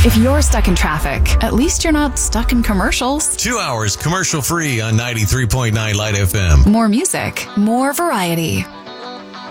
If you're stuck in traffic, at least you're not stuck in commercials. 2 hours commercial free on 93.9 Light FM. More music, more variety.